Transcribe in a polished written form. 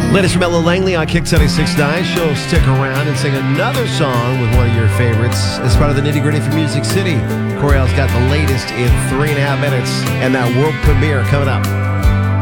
Latest from Ella Langley on Kick 76.9. She'll stick around and sing another song with one of your favorites as part of the Nitty Gritty from Music City. Coriel's got the latest in 3.5 minutes and that world premiere coming up.